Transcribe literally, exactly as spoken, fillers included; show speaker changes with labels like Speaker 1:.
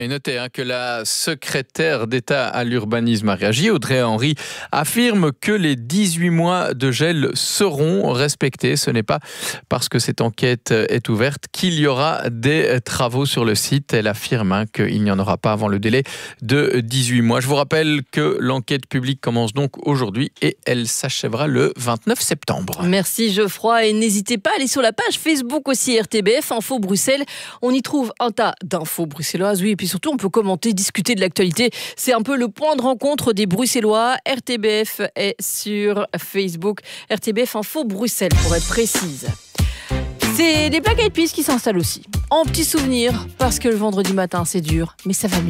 Speaker 1: Et notez hein, que la secrétaire d'État à l'urbanisme a réagi. Audrey Henry affirme que les dix-huit mois de gel seront respectés. Ce n'est pas parce que cette enquête est ouverte qu'il y aura des travaux sur le site. Elle affirme hein, qu'il n'y en aura pas avant le délai de dix-huit mois. Je vous rappelle que l'enquête publique commence donc aujourd'hui et elle s'achèvera le vingt-neuf septembre.
Speaker 2: Merci Geoffroy et n'hésitez pas à aller sur la page Facebook aussi R T B F Info Bruxelles. On y trouve un tas d'infos bruxelloises, oui, et puis surtout on peut commenter, discuter de l'actualité. C'est un peu le point de rencontre des Bruxellois. R T B F est sur Facebook, R T B F Info Bruxelles pour être précise. C'est des Black Eyed Peas qui s'installent aussi. En petit souvenir, parce que le vendredi matin c'est dur, mais ça va mieux.